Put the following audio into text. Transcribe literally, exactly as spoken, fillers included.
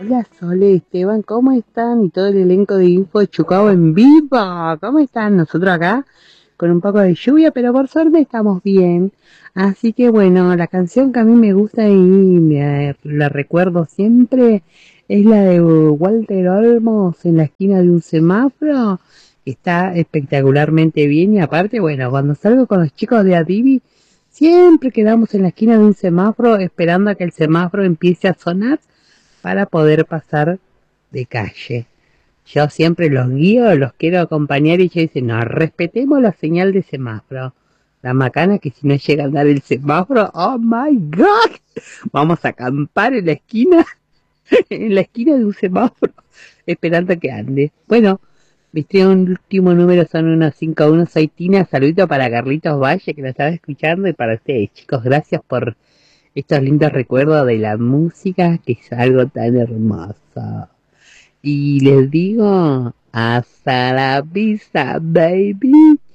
Hola Sole, Esteban, ¿cómo están? Y todo el elenco de Info de Chucao en vivo, ¿cómo están? Nosotros acá con un poco de lluvia, pero por suerte estamos bien. Así que bueno, la canción que a mí me gusta y me, la recuerdo siempre es la de Walter Olmos en la esquina de un semáforo. Está espectacularmente bien y aparte, bueno, cuando salgo con los chicos de Adivi, siempre quedamos en la esquina de un semáforo esperando a que el semáforo empiece a sonar para poder pasar de calle. Yo siempre los guío, los quiero acompañar y ellos dicen, no, respetemos la señal de semáforo. La macana que si no llega a dar el semáforo, oh my god, vamos a acampar en la esquina, en la esquina de un semáforo, esperando que ande. Bueno, mis tres últimos números son uno cinco uno, soy Tina, saludito para Carlitos Valle que lo estaba escuchando y para ustedes chicos, gracias por estos lindos recuerdos de la música que es algo tan hermoso. Y les digo, hasta la vista, baby.